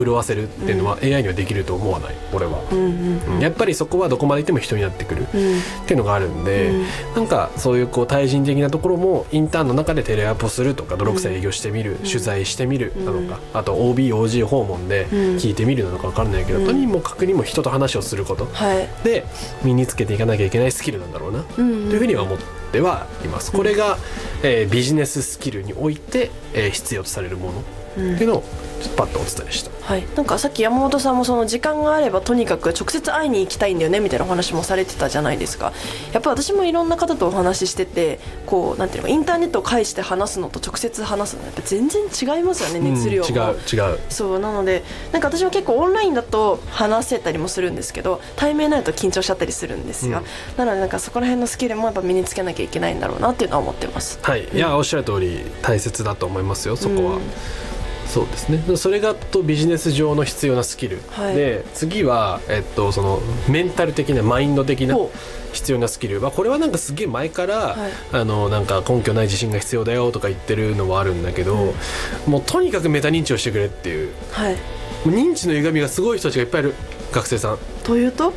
潤わせるっていうのは AI にはできると思わない、俺は。やっぱりそこはどこまでいっても人になってくるっていうのがあるんで、なんかそういうこう対人的なところもインターンの中でテレアポするとか、泥臭い営業してみる、取材してみるなのか、あと OB、OG 訪問で聞いてみるなのか分からないけど、とにもかくにも人と話をすることで身につけていかなきゃいけないスキルなんだろうなというふうには思ってはいます。これが、ビジネススキルにおいて、必要とされるものっていうのをちょっとパッとお伝えした。 はい、なんかさっき山本さんもその時間があればとにかく直接会いに行きたいんだよねみたいなお話もされてたじゃないですか。やっぱ私もいろんな方とお話ししてて、こうなんていうのか、インターネットを介して話すのと直接話すのやっぱ全然違いますよね、熱量も。 違う。 そうなので、なんか私は結構オンラインだと話せたりもするんですけど、対面になると緊張しちゃったりするんですよ。なのでなんかそこら辺のスキルもやっぱ身につけなきゃいけないんだろうなっていうのは思ってます。 はい、いやおっしゃる通り大切だと思いますよ、そこは。そうですね、それがとビジネス上の必要なスキル、で次は、そのメンタル的なマインド的な必要なスキルは、これはなんかすげえ前から、なんか根拠ない自信が必要だよとか言ってるのはあるんだけど、もうとにかくメタ認知をしてくれっていう、認知の歪みがすごい人たちがいっぱいいる、学生さんというと、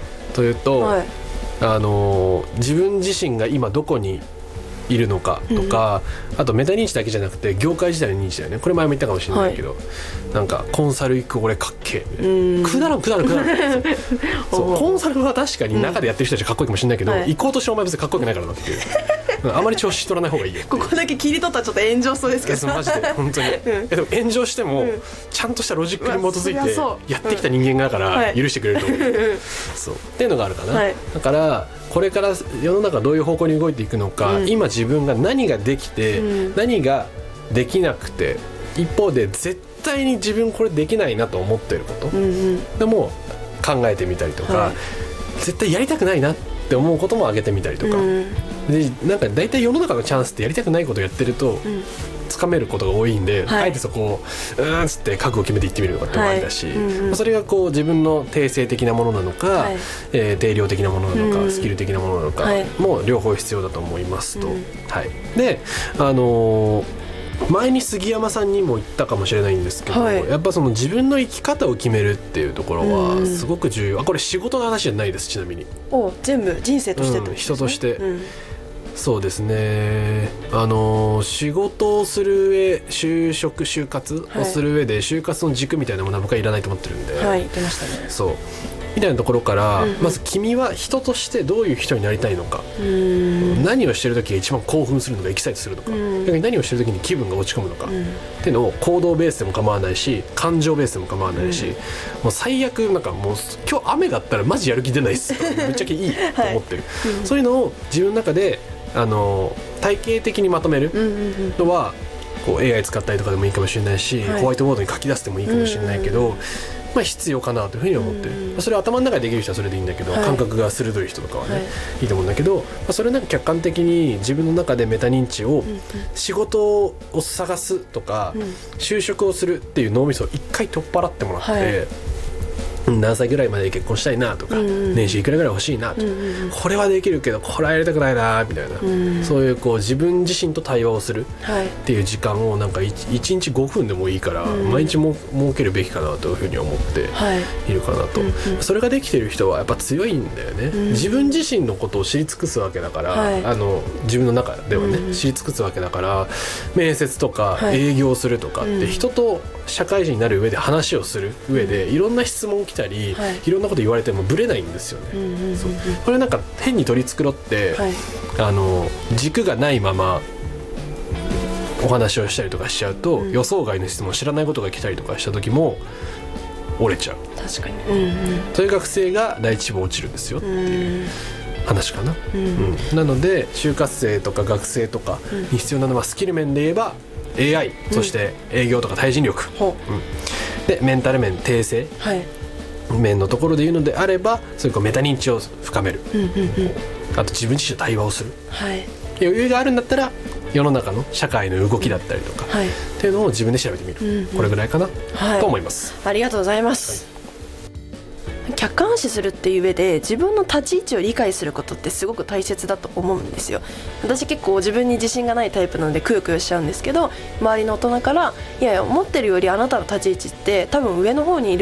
自分自身が今どこにいるのかとか、あとメタ認知だけじゃなくて業界自体の認知だよね。これ前も言ったかもしれないけど、なんかコンサル行く俺かっけえ、くだらんそうコンサルは確かに中でやってる人たちかっこいいかもしれないけど、行こうとしてお前別にかっこよくないからなっていうあまり調子取らない方がいいよ。 ここだけ切り取ったらちょっと炎上そうですけどマジで本当に、でも炎上しても、ちゃんとしたロジックに基づいてやってきた人間だから許してくれると思う、そうっていうのがあるかな、だからこれから世の中どういう方向に動いていくのか、今自分が何ができて、何ができなくて、一方で絶対に自分これできないなと思ってること、でも考えてみたりとか、絶対やりたくないなって思うことも挙げてみたりとか、でなんか大体世の中のチャンスってやりたくないことやってると、つかめることが多いんで、あえてそこをっつって覚悟を決めていってみるとかってもありだし、それがこう自分の定性的なものなのか、定量的なものなのか、スキル的なものなのかも両方必要だと思いますと。で前に杉山さんにも言ったかもしれないんですけど、やっぱその自分の生き方を決めるっていうところはすごく重要。これ仕事の話じゃないです、ちなみに。 全部人生としてってことですね、 人として、そうですね、仕事をする上、就活をする上で、就活の軸みたいなものは僕はいらないと思ってるんで、 言ってましたね。 そうみたいなところから、まず君は人としてどういう人になりたいのか、何をしてる時が一番興奮するのか、エキサイトするのか、逆に何をしてる時に気分が落ち込むのか、っていうのを行動ベースでも構わないし、感情ベースでも構わないし、もう最悪なんかもう今日雨だったらマジやる気出ないっすぶっちゃけいいと思ってる、そういうのを自分の中で体系的にまとめるのは、こう AI 使ったりとかでもいいかもしれないし、ホワイトボードに書き出してもいいかもしれないけど、必要かなというふうに思ってる。それは頭の中でできる人はそれでいいんだけど、感覚が鋭い人とかはね、いいと思うんだけど、それなんか客観的に自分の中でメタ認知を、仕事を探すとか、就職をするっていう脳みそを一回取っ払ってもらって、何歳ぐらいまで結婚したいなとか、年収いくらぐらい欲しいなとか、これはできるけどこれはやりたくないなみたいな、そういうこう自分自身と対話をするっていう時間をなんか 1日5分でもいいから、毎日も設けるべきかなというふうに思っているかなと、それができてる人はやっぱ強いんだよね、自分自身のことを知り尽くすわけだから、自分の中ではね、知り尽くすわけだから、面接とか営業するとかって人と社会人になる上で話をする上でいろんな質問来たり、いろんなこと言われてもブレないんですよね。これなんか変に取り繕って、軸がないままお話をしたりとかしちゃうと、予想外の質問、知らないことが来たりとかした時も折れちゃう。 確かに、 そういう学生が第一志望落ちるんですよっていう話かな。なので就活生とか学生とかに必要なのは、スキル面で言えばAI、そして営業とか対人力、でメンタル面、定性、面のところで言うのであれば、そういうメタ認知を深める、あと自分自身と対話をする、余裕があるんだったら世の中の社会の動きだったりとか、っていうのを自分で調べてみる、これぐらいかな、と思います。 ありがとうございます。 客観視するっていう上で自分の立ち位置を理解することってすごく大切だと思うんですよ。私結構自分に自信がないタイプなのでくよくよしちゃうんですけど、周りの大人からいやいや持ってるよりあなたの立ち位置って多分上の方にいる